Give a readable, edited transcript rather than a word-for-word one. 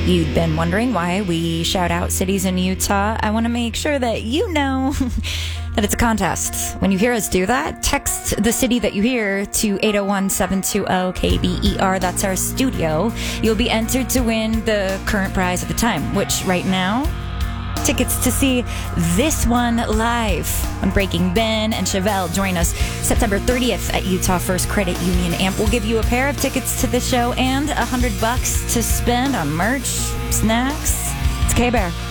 You'd been wondering why we shout out cities in Utah. I want to make sure that you know that it's a contest. When you hear us do that, text the city that you hear to 801-720-KBER. That's our studio. You'll be entered to win the current prize at the time, which right now, tickets to see this one live when Breaking Ben and Chevelle join us September 30th at Utah First Credit Union Amp. We'll give you a pair of tickets to the show and $100 to spend on merch, snacks. It's K-Bear.